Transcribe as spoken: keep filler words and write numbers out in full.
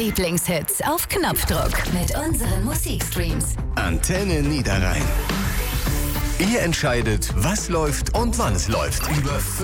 Lieblingshits auf Knopfdruck mit unseren Musikstreams. Antenne Niederrhein. Ihr entscheidet, was läuft und wann es läuft. Über